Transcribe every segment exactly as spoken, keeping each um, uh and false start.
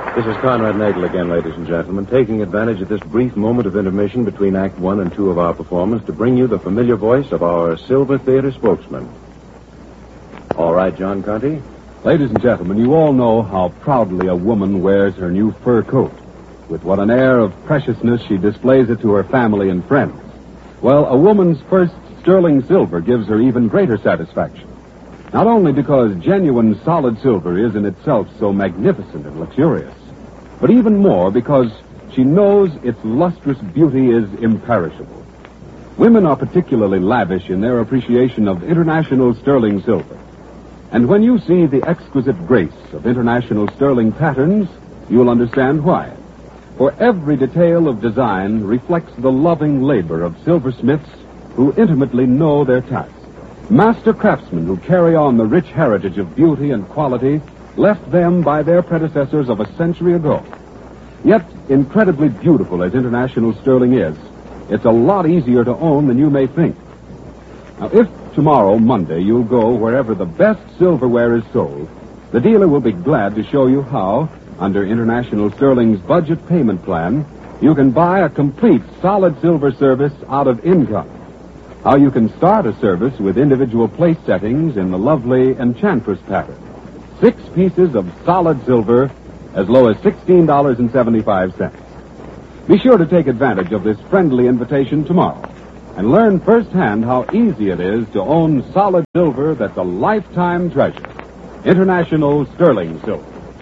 This is Conrad Nagel again, ladies and gentlemen, taking advantage of this brief moment of intermission between Act One and Two of our performance to bring you the familiar voice of our Silver Theater spokesman. All right, John Conte. Ladies and gentlemen, you all know how proudly a woman wears her new fur coat. With what an air of preciousness she displays it to her family and friends. Well, a woman's first sterling silver gives her even greater satisfaction. Not only because genuine solid silver is in itself so magnificent and luxurious, but even more because she knows its lustrous beauty is imperishable. Women are particularly lavish in their appreciation of international sterling silver. And when you see the exquisite grace of international sterling patterns, you'll understand why. For every detail of design reflects the loving labor of silversmiths who intimately know their task. Master craftsmen who carry on the rich heritage of beauty and quality left them by their predecessors of a century ago. Yet, incredibly beautiful as international sterling is, it's a lot easier to own than you may think. Now, if tomorrow, Monday, you'll go wherever the best silverware is sold, the dealer will be glad to show you how, under International Sterling's budget payment plan, you can buy a complete solid silver service out of income. How you can start a service with individual place settings in the lovely Enchantress pattern. Six pieces of solid silver as low as sixteen dollars and seventy-five cents. Be sure to take advantage of this friendly invitation tomorrow and learn firsthand how easy it is to own solid silver that's a lifetime treasure. International Sterling Silver.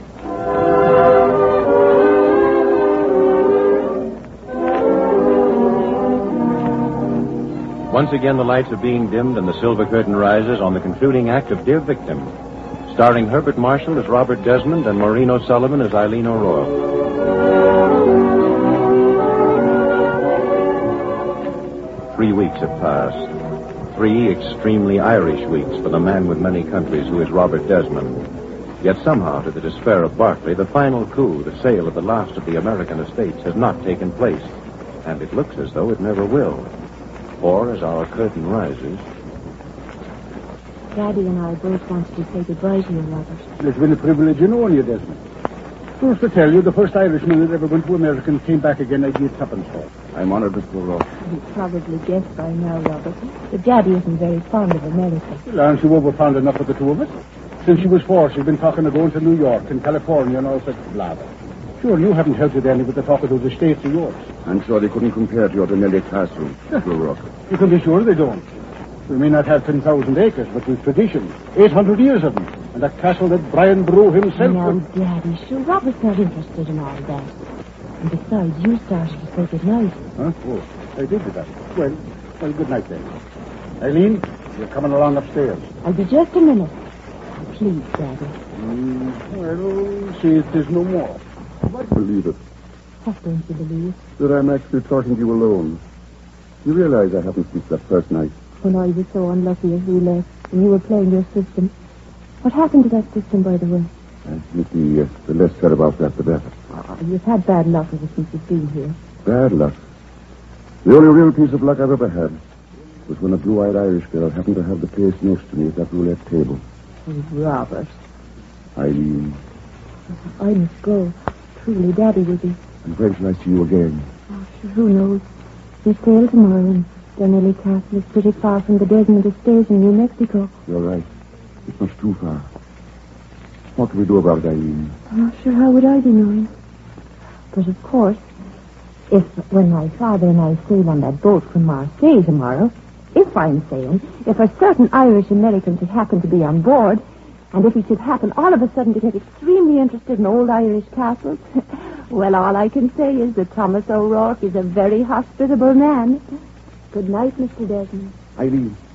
Once again, the lights are being dimmed and the silver curtain rises on the concluding act of Dear Victim, starring Herbert Marshall as Robert Desmond and Maureen O'Sullivan as Eileen O'Rourke. Three weeks have passed. Three extremely Irish weeks for the man with many countries who is Robert Desmond. Yet somehow, to the despair of Barclay, the final coup, the sale of the last of the American estates, has not taken place. And it looks as though it never will. For, as our curtain rises... Daddy and I both wanted to say goodbye to you, Robert. It's been a privilege in knowing you, Desmond. First to tell you, the first Irishman that ever went to America and came back again, I gave tuppence for. I'm honored, Mister Ross. You probably guessed by now, Robert, that Daddy isn't very fond of America. Well, aren't you over fond enough of the two of us? Since she was four, she's been talking of going to New York and California and all such blather. Sure, you haven't helped it any with the talk of those estates of yours. I'm sure they couldn't compare to your Denelli Castle, Mister Rock. You can be sure they don't. We may not have ten thousand acres, but we've traditions. eight hundred years of them. And a castle that Brian Brew himself... No, would... Daddy, sure, Robert's not interested in all that. And besides, you started to say goodnight. Huh? Oh, I did do that. Well, well, good night then. Eileen, you're coming along upstairs. I'll be just a minute. Please, Daddy. Mm, well, see if there's no more. I believe it. What don't you believe? That I'm actually talking to you alone. You realize I haven't slept that first night. When I was so unlucky as we left, and you were playing your system. What happened to that system, by the way? I think the, uh, the less said about that, the better. Oh, you've had bad luck ever since you've been here. Bad luck. The only real piece of luck I've ever had was when a blue-eyed Irish girl happened to have the place next to me at that roulette table. Oh, Robert. Eileen. I must go. Truly, Daddy will be. And when shall I see you again? Oh, sure, who knows? We sail tomorrow, and Denelli Castle is pretty far from the Desmond Estate in New Mexico. You're right. It's much too far. What can we do about it, Eileen? I'm not sure how would I be knowing. But of course, if when my father and I sail on that boat from Marseille tomorrow, if I'm saying, if a certain Irish American should happen to be on board, and if he should happen all of a sudden to get extremely interested in old Irish castles, well, all I can say is that Thomas O'Rourke is a very hospitable man. Good night, Mister Desmond. Eileen,